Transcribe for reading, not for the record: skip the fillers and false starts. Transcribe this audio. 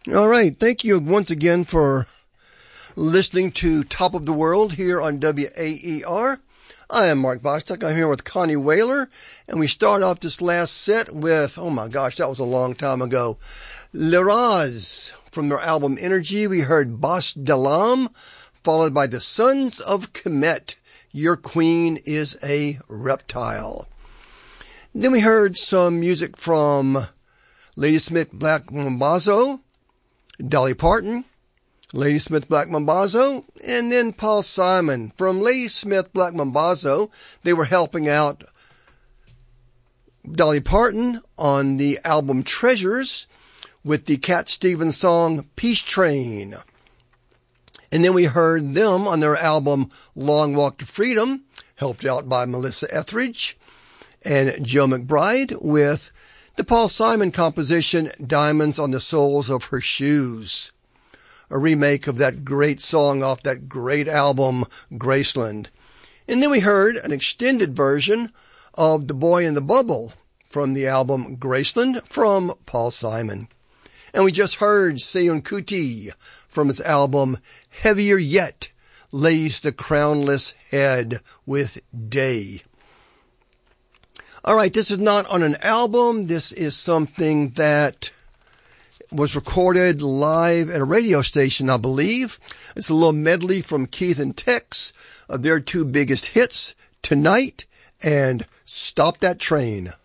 All right. Thank you once again for listening to Top of the World here on WAER. I am Mark Bostock. I'm here with Connie Whaler, and we start off this last set with, oh my gosh, that was a long time ago, Liraz. From their album Energy, we heard Bas de Lam, followed by the Sons of Kemet, Your Queen is a Reptile. Then we heard some music from Ladysmith Black Mambazo, Dolly Parton, Ladysmith Black Mambazo, and then Paul Simon. From Ladysmith Black Mambazo, they were helping out Dolly Parton on the album Treasures with the Cat Stevens song Peace Train. And then we heard them on their album Long Walk to Freedom, helped out by Melissa Etheridge and Joe McBride with the Paul Simon composition Diamonds on the Soles of Her Shoes, a remake of that great song off that great album Graceland. And then we heard an extended version of The Boy in the Bubble from the album Graceland from Paul Simon. And we just heard Seun Kuti from his album Heavier Yet Lays the Crownless Head with Day. All right, this is not on an album. This is something that was recorded live at a radio station, I believe. It's a little medley from Keith and Tex of their two biggest hits, Tonight and Stop That Train.